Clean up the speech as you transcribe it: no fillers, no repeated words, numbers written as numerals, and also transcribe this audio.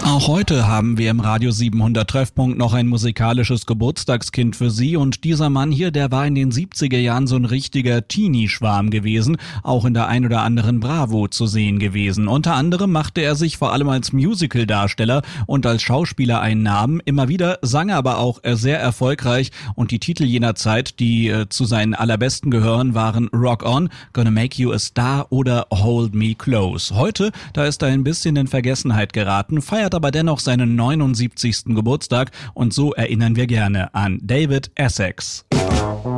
Auch heute haben wir im Radio 700 Treffpunkt noch ein musikalisches Geburtstagskind für Sie, und dieser Mann hier, der war in den 70er Jahren so ein richtiger Teenie-Schwarm gewesen, auch in der ein oder anderen Bravo zu sehen gewesen. Unter anderem machte er sich vor allem als Musical-Darsteller und als Schauspieler einen Namen. Immer wieder sang er aber auch sehr erfolgreich, und die Titel jener Zeit, die zu seinen allerbesten gehören, waren Rock On, Gonna Make You a Star oder Hold Me Close. Heute, da ist er ein bisschen in Vergessenheit geraten, feiert aber dennoch seinen 79. Geburtstag, und so erinnern wir gerne an David Essex.